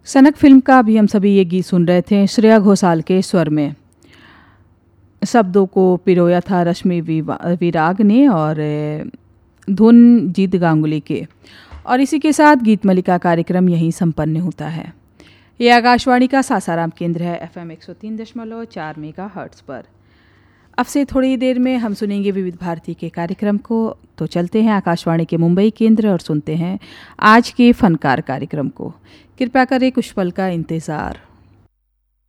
सनक फिल्म का अभी हम सभी ये गीत सुन रहे थे श्रेया घोषाल के स्वर में। शब्दों को पिरोया था रश्मि विराग ने और धुन जीत गांगुली के। और इसी के साथ गीत मलिका कार्यक्रम यहीं संपन्न होता है। ये आकाशवाणी का सासाराम केंद्र है FM 103.4 मेगाहर्ट्ज़ पर। अब से थोड़ी देर में हम सुनेंगे विविध भारती के कार्यक्रम को। तो चलते हैं आकाशवाणी के मुंबई केंद्र और सुनते हैं आज के फनकार कार्यक्रम को। कृपया करें कुछ पल का इंतज़ार।